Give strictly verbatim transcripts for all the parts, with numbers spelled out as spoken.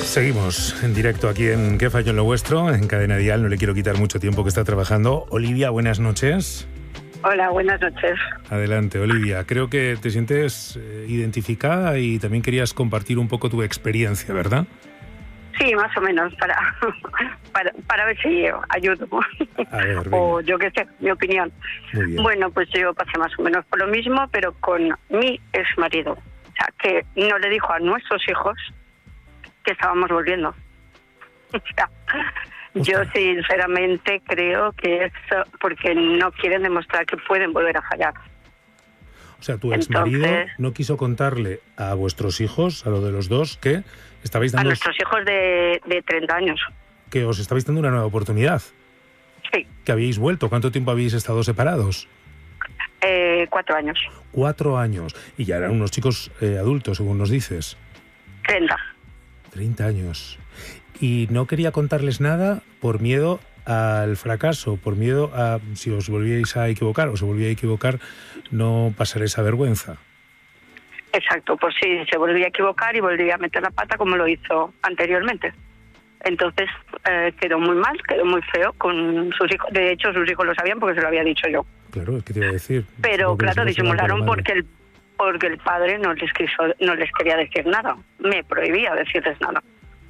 Seguimos en directo aquí en ¿Qué fallo en lo vuestro? En Cadena Dial, no le quiero quitar mucho tiempo que está trabajando. Olivia, buenas noches. Hola, buenas noches. Adelante, Olivia. Creo que te sientes eh, identificada y también querías compartir un poco tu experiencia, ¿verdad? Sí, más o menos, para para, para ver si ayudo. A ver, o yo qué sé, mi opinión. Muy bien. Bueno, pues yo pasé más o menos por lo mismo, pero con mi exmarido. O sea, que no le dijo a nuestros hijos que estábamos volviendo. O sea, yo sinceramente creo que es porque no quieren demostrar que pueden volver a fallar. O sea, tu exmarido Entonces, no quiso contarle a vuestros hijos, a lo de los dos, que estabais dando... A nuestros hijos de, de treinta años. Que os estabais dando una nueva oportunidad. Sí. Que habíais vuelto. ¿Cuánto tiempo habéis estado separados? Eh, cuatro años. Cuatro años. Y ya eran unos chicos eh, adultos, según nos dices. Treinta. Treinta años. Y no quería contarles nada por miedo al fracaso, por miedo a, si os volvíais a equivocar o se volvía a equivocar, no pasar esa vergüenza. Exacto, pues sí, se volvía a equivocar y volvía a meter la pata como lo hizo anteriormente. Entonces eh, quedó muy mal, quedó muy feo con sus hijos. De hecho, sus hijos lo sabían porque se lo había dicho yo. Claro, es que te iba a decir. Pero claro, disimularon porque el porque el padre no les quiso, no les quería decir nada, me prohibía decirles nada.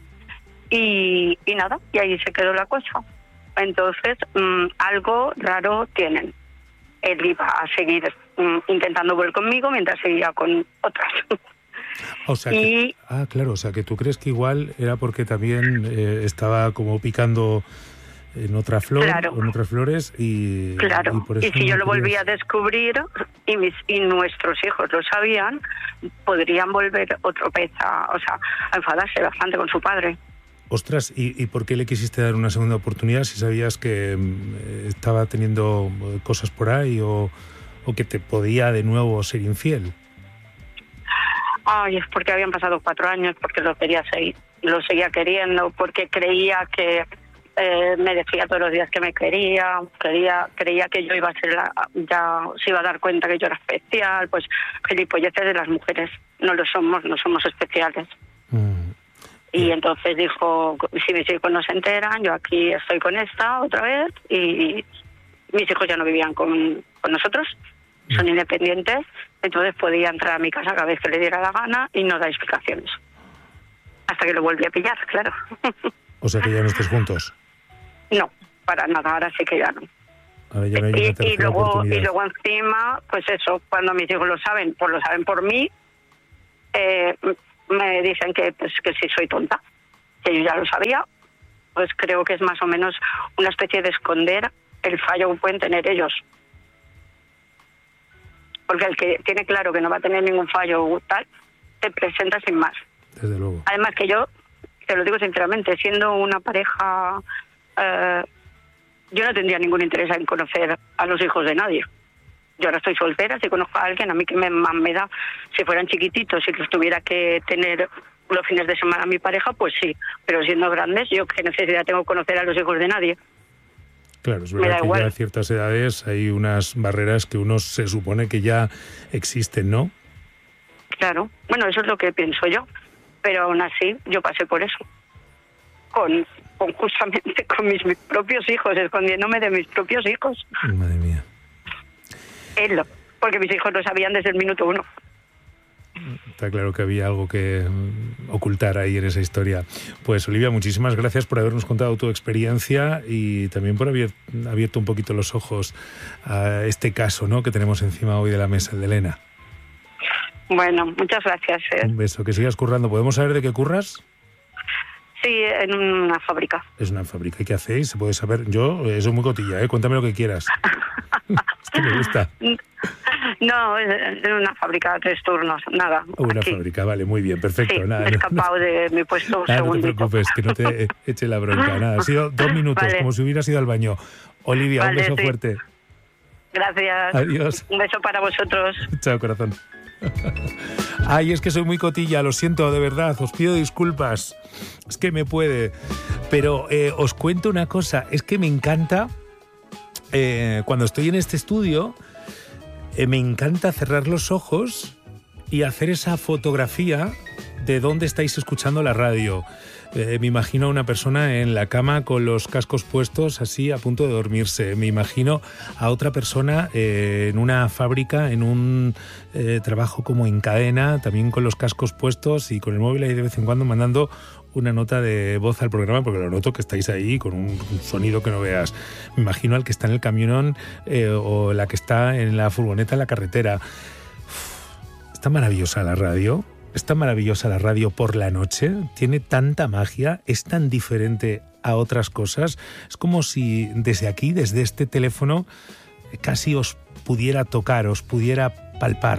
Y, y nada, y ahí se quedó la cosa. Entonces, mmm, algo raro tienen. Él iba a seguir mmm, intentando volver conmigo mientras seguía con otras. O sea y, que, ah, claro, o sea que tú crees que igual era porque también eh, estaba como picando en otra flor, claro, en otras flores y... Claro, y, por eso y si no yo lo querías... volvía a descubrir y, mis, y nuestros hijos lo sabían, podrían volver otra vez a, o sea, a enfadarse bastante con su padre. Ostras, ¿y, ¿y por qué le quisiste dar una segunda oportunidad si sabías que eh, estaba teniendo cosas por ahí o, o que te podía de nuevo ser infiel? Ay, es porque habían pasado cuatro años, porque lo quería seguir, lo seguía queriendo, porque creía que eh, me decía todos los días que me quería, creía, creía que yo iba a ser la, ya se iba a dar cuenta que yo era especial, pues gilipolleces de las mujeres, no lo somos, no somos especiales. Mm. Y entonces dijo, si mis hijos no se enteran, yo aquí estoy con esta otra vez, y mis hijos ya no vivían con, con nosotros, son independientes, entonces podía entrar a mi casa cada vez que le diera la gana y no da explicaciones. Hasta que lo volví a pillar, claro. O sea que ya no estés juntos. No, para nada, ahora sí que ya no. Ahora ya no hay una y, y, luego, y luego encima, pues eso, cuando mis hijos lo saben, pues lo saben por mí, eh, me dicen que pues que si soy tonta, que yo ya lo sabía, pues creo que es más o menos una especie de esconder el fallo que pueden tener ellos. Porque el que tiene claro que no va a tener ningún fallo tal, te presenta sin más. Desde luego. Además que yo, te lo digo sinceramente, siendo una pareja, eh, yo no tendría ningún interés en conocer a los hijos de nadie. Yo ahora estoy soltera, si conozco a alguien, a mí que me, más me da, si fueran chiquititos y que tuviera que tener los fines de semana a mi pareja, pues sí. Pero siendo grandes, yo qué necesidad tengo de conocer a los hijos de nadie. Claro, es verdad que igual. Ya a ciertas edades hay unas barreras que uno se supone que ya existen, ¿no? Claro, bueno, eso es lo que pienso yo. Pero aún así, yo pasé por eso. Con, con justamente con mis, mis propios hijos, escondiéndome de mis propios hijos. Madre mía. Él, porque mis hijos lo sabían desde el minuto uno. Está claro que había algo que ocultar ahí en esa historia. Pues Olivia, muchísimas gracias por habernos contado tu experiencia y también por haber abierto un poquito los ojos a este caso, ¿no?, que tenemos encima hoy de la mesa, el de Elena. Bueno, muchas gracias. Eh. Un beso, que sigas currando. ¿Podemos saber de qué curras? Sí, en una fábrica. Es una fábrica. ¿Y qué hacéis? ¿Se puede saber? Yo, eso es muy cotilla, ¿eh? Cuéntame lo que quieras. Es que me gusta. No, en una fábrica de tres turnos, nada. Una aquí. fábrica, vale, muy bien, perfecto. Sí, nada, me he escapado no, de mi puesto un nada, segundito. No te preocupes, que no te eche la bronca. Nada, ha sido dos minutos, vale. Como si hubieras ido al baño. Olivia, vale, un beso sí. fuerte. Gracias. Adiós. Un beso para vosotros. Chao, corazón. Ay, es que soy muy cotilla, lo siento, de verdad, os pido disculpas. Es que me puede. Pero eh, os cuento una cosa, es que me encanta, eh, cuando estoy en este estudio, eh, me encanta cerrar los ojos y hacer esa fotografía de dónde estáis escuchando la radio. Eh, me imagino a una persona en la cama con los cascos puestos, así a punto de dormirse. Me imagino a otra persona eh, en una fábrica, en un eh, trabajo como en cadena, también con los cascos puestos y con el móvil ahí de vez en cuando mandando una nota de voz al programa, porque lo noto que estáis ahí con un sonido que no veas. Me imagino al que está en el camión eh, o la que está en la furgoneta en la carretera. Uf, está maravillosa la radio. Está maravillosa la radio por la noche, tiene tanta magia, es tan diferente a otras cosas. Es como si desde aquí, desde este teléfono, casi os pudiera tocar, os pudiera palpar.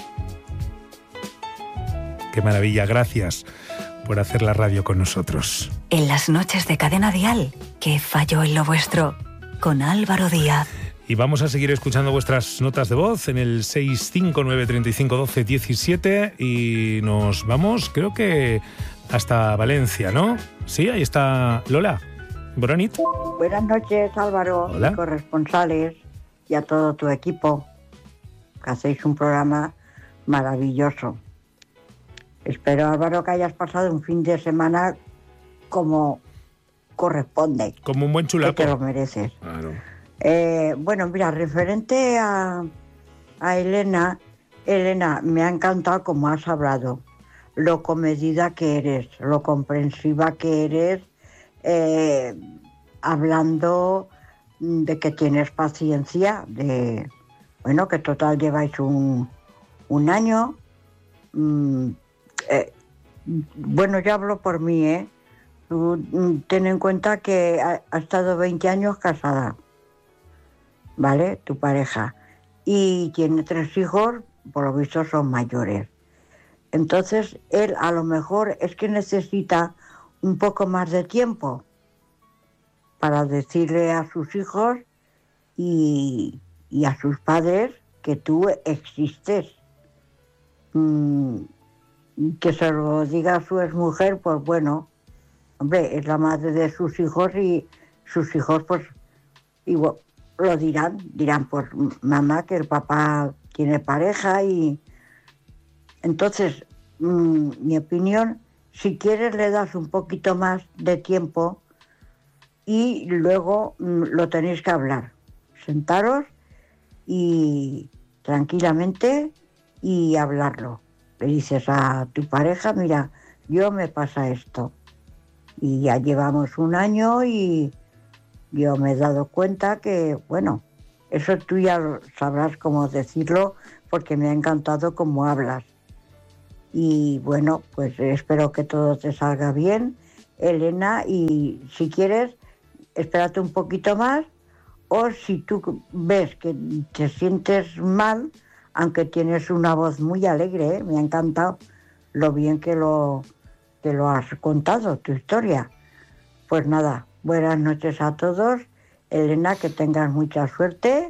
Qué maravilla, gracias por hacer la radio con nosotros. En las noches de Cadena Dial, ¿qué falló en lo vuestro? Con Álvaro Díaz. Y vamos a seguir escuchando vuestras notas de voz en el seis cinco nueve, treinta y cinco, doce, diecisiete y nos vamos, creo que hasta Valencia, ¿no? Sí, ahí está Lola. Bonanit. Buenas noches, Álvaro, Hola. y corresponsales y a todo tu equipo, que hacéis un programa maravilloso. Espero, Álvaro, que hayas pasado un fin de semana como corresponde. Como un buen chulapo. Que te lo mereces. Claro. Eh, bueno, mira, referente a, a Elena, Elena, me ha encantado cómo has hablado, lo comedida que eres, lo comprensiva que eres, eh, hablando de que tienes paciencia, de, bueno, que total lleváis un, un año. Mm, eh, bueno, yo hablo por mí, ¿eh? Tú, mm, ten en cuenta que ha, ha estado veinte años casada. ¿Vale? Tu pareja. Y tiene tres hijos, por lo visto son mayores. Entonces, él a lo mejor es que necesita un poco más de tiempo para decirle a sus hijos y, y a sus padres que tú existes. Mm, que se lo diga a su exmujer, pues bueno, hombre, es la madre de sus hijos y sus hijos, pues, igual, lo dirán, dirán, pues mamá, que el papá tiene pareja y... Entonces, mmm, mi opinión, si quieres le das un poquito más de tiempo y luego mmm, lo tenéis que hablar. Sentaros y tranquilamente y hablarlo. Le dices a tu pareja, mira, yo me pasa esto. Y ya llevamos un año y... yo me he dado cuenta que, bueno, eso tú ya sabrás cómo decirlo, porque me ha encantado cómo hablas. Y bueno, pues espero que todo te salga bien, Elena, y si quieres, espérate un poquito más, o si tú ves que te sientes mal, aunque tienes una voz muy alegre, ¿eh? Me ha encantado lo bien que lo, que lo has contado, tu historia. Pues nada, buenas noches a todos. Elena, que tengas mucha suerte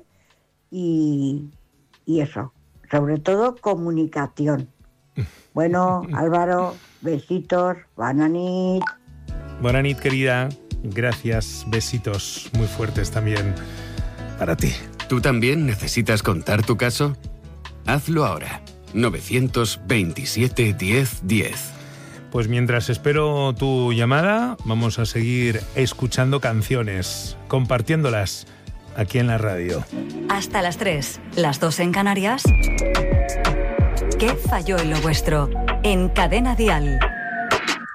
y, y eso, sobre todo comunicación. Bueno, Álvaro, besitos, Bonanit. Bonanit, querida, gracias, besitos muy fuertes también para ti. ¿Tú también necesitas contar tu caso? Hazlo ahora. nueve dos siete, diez, diez. Pues mientras espero tu llamada, vamos a seguir escuchando canciones, compartiéndolas aquí en la radio. Hasta las tres, las dos en Canarias. ¿Qué falló en lo vuestro? En Cadena Dial.